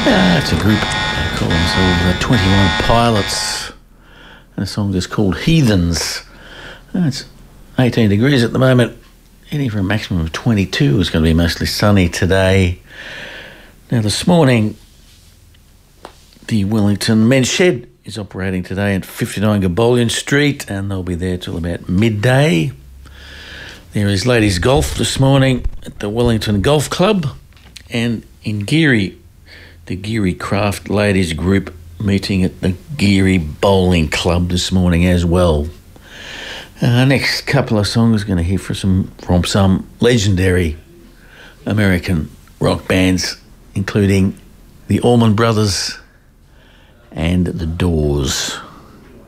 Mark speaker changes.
Speaker 1: It's a group, they call themselves 21 Pilots, and the song is called Heathens. It's 18 degrees at the moment, heading for a maximum of 22. It's going to be mostly sunny today. Now this morning, the Wellington Men's Shed is operating today at 59 Gabolian Street, and they'll be there till about midday. There is ladies golf this morning at the Wellington Golf Club, and in Geary, the Geary Craft Ladies Group meeting at the Geary Bowling Club this morning as well. Next couple of songs, going to hear from some legendary American rock bands, including the Allman Brothers and the Doors.